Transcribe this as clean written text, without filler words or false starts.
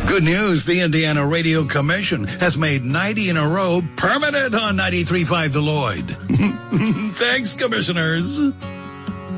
Good news, the Indiana Radio Commission has made 90 in a row permanent on 93.5 The Lloyd. Thanks, commissioners.